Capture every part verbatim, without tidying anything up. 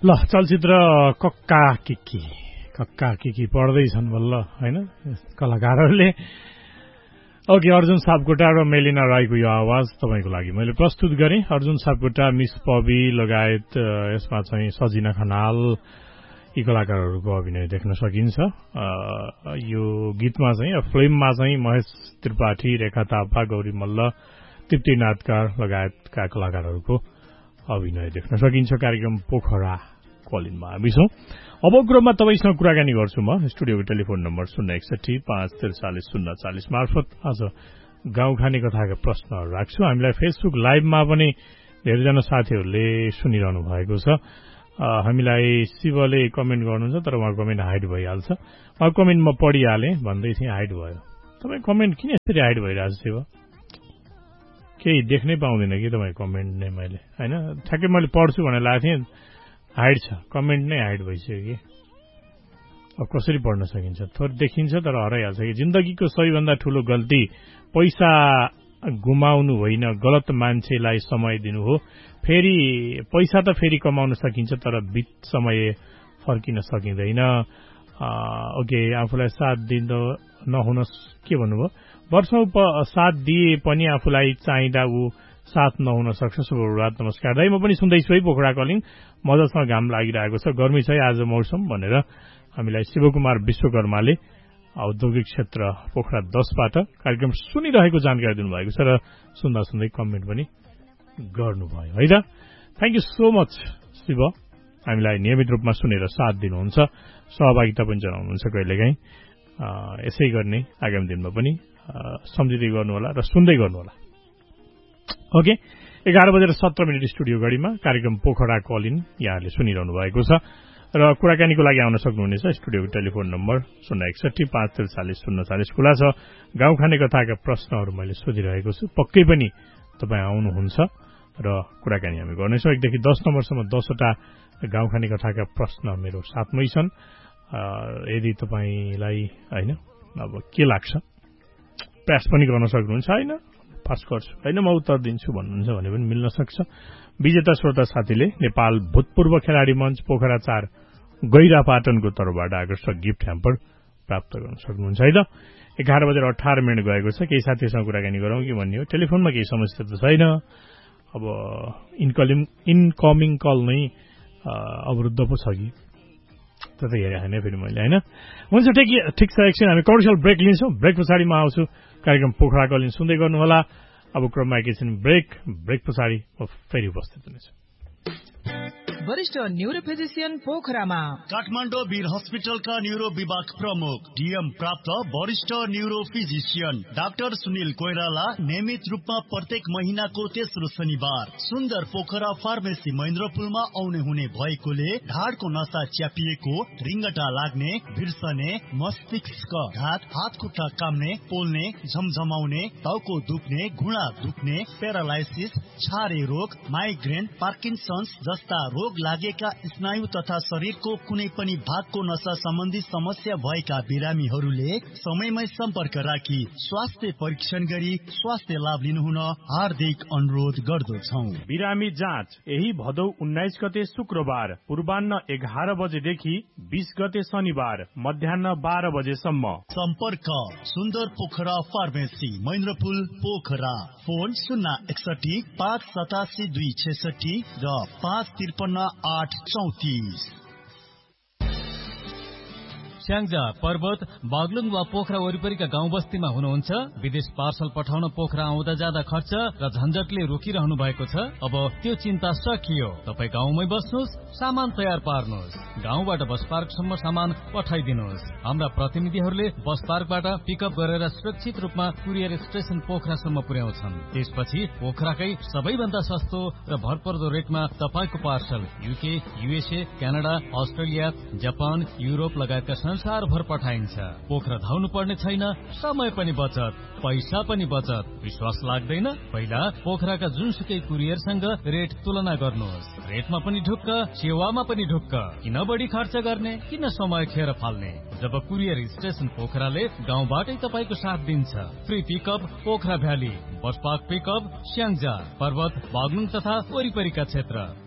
ल चलचित्र कक्का किकी कक्का किकी पढ्दैछन् बल्ल हैन कलाकारहरूले। ओके, अर्जुन सापकोटा र मेलिना राईको यो आवाज तपाईँको लागि मैले प्रस्तुत गरेँ। अर्जुन सापकोटा, मिस पबी लगायत यसमा चाहिँ सजिना खनाल यी कलाकारहरूको अभिनय देख्न सकिन्छ। यो गीतमा चाहिँ फिल्ममा चाहिँ महेश त्रिपाठी, रेखा थापा, गौरी मल्ल, तृप्ति नाथकार लगायतका कलाकारहरूको अभिनय देख्न सकिन्छ। कार्यक्रम पोखरा कलिनमा हामी छौं। अब क्रममा तपाईसँग कुराकानी गर्छु म। स्टुडियोको टेलिफोन नम्बर शून्य एकसठी पाँच त्रिचालिस शून्य चालिस मार्फत आज गाउँ खाने कथाका प्रश्नहरू राख्छु। हामीलाई फेसबुक लाइभमा पनि धेरैजना साथीहरूले सुनिरहनु भएको छ। हामीलाई शिवले कमेन्ट गर्नुहुन्छ तर उहाँ कमेन्ट हाइड भइहाल्छ। उहाँ कमेन्ट म पढिहालेँ, भन्दै थिएँ हाइड भयो। तपाईँ कमेन्ट किन यसरी हाइड भइरहेको शिव? केही देख्नै पाउँदैन कि तपाईँ कमेन्ट नै मैले होइन ठ्याक्कै मैले पढ्छु भनेर लागेको थिएँ, हाइड छ, कमेन्ट नै हाइड भइसक्यो कि। अब कसरी पढ्न सकिन्छ? थोरै देखिन्छ तर हराइहाल्छ कि। जिन्दगीको सबैभन्दा ठूलो गल्ती पैसा गुमाउनु होइन, गलत मान्छेलाई समय दिनु हो। फेरि पैसा त फेरि कमाउन सकिन्छ तर बित समय फर्किन सकिँदैन। ओके, आफूलाई साथ दिँदो नहुन के भन्नुभयो? वर्षौं साथ दिए पनि आफूलाई चाहिँदा ऊ साथ नहुन सक्छ। शुभरात, नमस्कार दाइ, म पनि सुन्दैछु है पोखरा कलिङ। मजासँग घाम लागिरहेको छ, गर्मी छ आज मौसम भनेर हामीलाई शिवकुमार विश्वकर्माले औद्योगिक क्षेत्र पोखरा दसबाट कार्यक्रम सुनिरहेको जानकारी दिनुभएको छ र सुन्दा सुन्दै कमेन्ट पनि गर्नुभयो है त। Thank you so much Shiv, हामीलाई नियमित रूपमा सुनेर साथ दिनुहुन्छ, सहभागिता पनि जनाउनुहुन्छ कहिलेकाहीँ। यसै गर्ने आगामी दिनमा पनि सम्झिँदै गर्नुहोला र सुन्दै गर्नुहोला। ओके, एघार बजेर सत्र मिनट स्टुडियो घडीमा कार्यक्रम पोखरा कलिन यहाँले सुनिरहनु भएको छ र कुराकानीको लागि आउन सक्नुहुनेछ। स्टुडियोको टेलिफोन नम्बर शून्य एकसठी पाँच त्रिचालिस शून्य चालिस खुला छ। गाउँ खाने कथाका प्रश्नहरू मैले सोधिरहेको छु, पक्कै पनि तपाईँ आउनुहुन्छ र कुराकानी हामी गर्नेछौँ। एकदेखि दस नम्बरसम्म दसवटा गाउँ खाने कथाका प्रश्न मेरो साथमै छन्। यदि तपाईँलाई होइन अब के लाग्छ प्रयास पनि गर्न सक्नुहुन्छ, होइन पास गर्छु, होइन म उत्तर दिन्छु भन्नुहुन्छ भने पनि मिल्न सक्छ। विजेता श्रोता साथीले नेपाल भूतपूर्व खेलाडी मञ्च पोखरा चार गैरा पाटनको तर्फबाट आकर्षक गिफ्ट ह्याम्पर प्राप्त गर्न सक्नुहुन्छ है त। एघार बजेर अठार मिनट गएको छ। केही साथीसँग कुराकानी गरौँ कि भन्ने हो। टेलिफोनमा केही समस्या त छैन, अब इन्कलिङ इनकमिङ कल नै अवरुद्ध पो छ कि त त हेरे होइन फेरि मैले होइन। हुन्छ, ठिक ठिक छ, एकछिन हामी कमर्सियल ब्रेक लिन्छौँ। ब्रेक पछाडि म आउँछु। कार्यक्रम पोखरा कलिन सुन्दै गर्नुहोला। अब क्रममा एकैछिन ब्रेक ब्रेक पछाडि म फेरि उपस्थित हुनेछु। वरिष्ठ न्यूरो फिजिशियन पोखरामा काठमाडौँ वीर हस्पिटलका न्यूरो विभाग प्रमुख डीएम प्राप्त वरिष्ठ neuro physician doctor Sunil Koirala नियमित रूपमा प्रत्येक महिनाको तेस्रो शनिबार सुन्दर पोखरा फार्मेसी महेन्द्रपुलमा आउने हुने भएकोले ढाडको नसा च्यापिएको, रिङ्गटा लाग्ने, भिर्सने, मस्तिष्क घात, हात खुट्टा काम्ने, पोल्ने, झमझमाउने, टाउको दुख्ने, घुँडा दुख्ने, प्यारालाइसिस, छारे रोग, माइग्रेन, पार्किन्सन्स जस्ता रोग लागेका स्नायु तथा शरीरको कुनै पनि भागको नसा सम्बन्धी समस्या भएका बिरामीहरूले समयमै सम्पर्क राखी स्वास्थ्य परीक्षण गरी स्वास्थ्य लाभ लिनुहुन हार्दिक अनुरोध गर्दछौं। बिरामी जाँच यही भदौ उन्नाइस गते शुक्रबार पूर्वान्न एघार बजेदेखि बीस गते शनिबार मध्याह बाह्र बजेसम्म। सम्पर्क सुन्दर पोखरा फार्मेसी महेन्द्रपुल पोखरा। फोन शून्य एकसठी पाँच सतासी दुई छेसठी र पाँच त्रिपन्न आठ चौतिस। स्याङ्जा, पर्वत, बागलुङ वा पोखरा वरिपरिका गाउँ बस्तीमा हुनुहुन्छ? विदेश पार्सल पठाउन पोखरा आउँदा जाँदा खर्च र झन्झटले रोकिरहनु भएको छ? अब त्यो चिन्ता सकियो। तपाईँ गाउँमै बस्नुहोस्, सामान तयार पार्नुहोस्, गाउँबाट बस पार्कसम्म सामान पठाइदिनुहोस्। हाम्रा प्रतिनिधिहरूले बस पार्कबाट पिकअप गरेर सुरक्षित रूपमा कुरियर स्टेशन पोखरासम्म पुर्याउँछन्। त्यसपछि पोखराकै सबैभन्दा सस्तो र भरपर्दो रेटमा तपाईँको parcel UK, USA, Canada, Australia, Japan, Europe लगायतका संसारभर पठाइन्छ। पोखरा धाउनु पर्ने छैन, समय पनि बचत, पैसा पनि बचत। विश्वास लाग्दैन? पहिला पोखराका जुनसुकै कुरियरसँग रेट तुलना गर्नुहोस्। रेटमा पनि ढुक्क, सेवामा पनि ढुक्क। किन बढी खर्च गर्ने, किन समय खेर फाल्ने? जब कुरियर स्टेशन पोखराले गाउँबाटै तपाईँको साथ दिन्छ। Free pickup Pokhara valley, bus park pickup Syangja, पर्वत, बागलुङ तथा वरिपरिका क्षेत्र।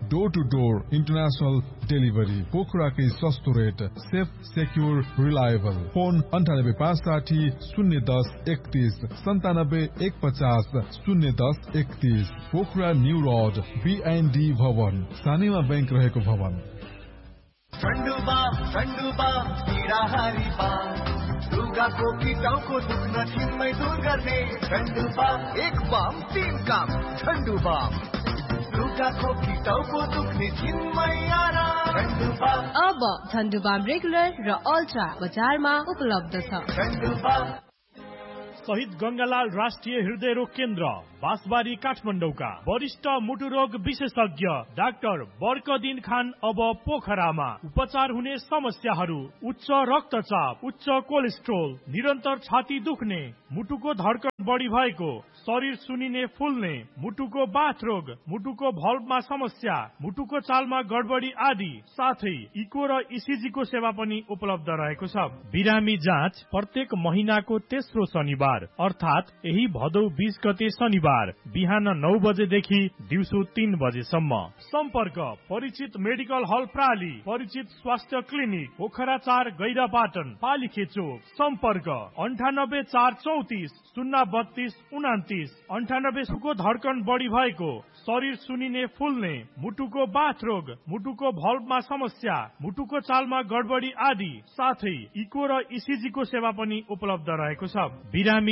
Door to door international delivery, पोखराकै सस्तो rate, safe, secure, reliable. Phone अन्ठानब्बे पाँच साठी शून्य दस एकतीस सन्तानब्बे एक पचास शून्य दस एकतीस। पोखरा न्यू रोड, बीएनडी भवन, सानीमा बैंक रहेको भवन। ठण्डुबा ठण्डुबा पिराहारी बा, लुगाको कि टाउको दुख्न छिनमै दूर गर्ने। ठण्डुबा एक बाम तीन काम। ठण्डुबा लुगाको कि टाउको दुख्ने छिनमै आराम। ठण्डुबा अब ठण्डुबा रेगुलर र अल्ट्रा बजारमा उपलब्ध छ। ठण्डुबा शहीद गंगालाल राष्ट्रिय हृदय रोग केन्द्र, बाँसबारी, काठमाडौँका वरिष्ठ मुटु रोग विशेषज्ञ डाक्टर बर्कदिन खान अब पोखरामा। उपचार हुने समस्याहरू: उच्च रक्तचाप, उच्च कोलेस्ट्रोल, निरन्तर छाती दुख्ने, मुटुको धड्कन बढी भएको, शरीर सुनिने फुल्ने, मुटुको बाथ रोग, मुटुको भल्भमा समस्या, मुटुको चालमा गडबडी आदि, साथै इको र इसिजी को सेवा पनि उपलब्ध रहेको छ। बिरामी जाँच प्रत्येक महिनाको तेस्रो शनिबार अर्थात यही भदौ बीस गते शनिबार बिहान नौ बजेदेखि दिउँसो तीन बजेसम्म। सम्पर्क परिचित मेडिकल हल प्राली, परिचित स्वास्थ्य क्लिनिक, पोखरा चार, गैरापाटन, पालीखेचोक। सम्पर्क अन्ठानब्बे चार चौतिस शून्य बत्तीस उनातिस। अन्ठानब्बे को धड्कन बढी भएको, शरीर सुनिने फुल्ने, मुटुको बाथ रोग, मुटुको भल्भमा समस्या, मुटुको चालमा गडबडी आदि, साथै इको र इसिजी को सेवा पनि उपलब्ध रहेको छ। बिरामी